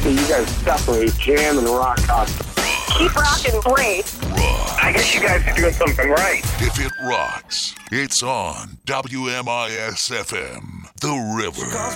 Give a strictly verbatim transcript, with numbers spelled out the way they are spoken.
You guys definitely jam and rock out. Keep rocking great. Rock. I guess you guys are doing something right. If it rocks, it's on W M I S F M, The River.